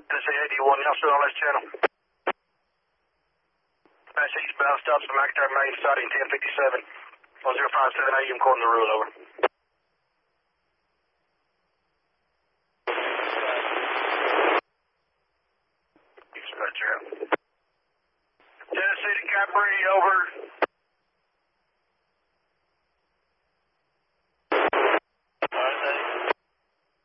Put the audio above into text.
Tennessee 81, y'all still on this channel? That's eastbound, stops at McIntyre Main, starting 1057. 1057 AM, according to the rule, over. Dispatcher. Tennessee to Capri, over.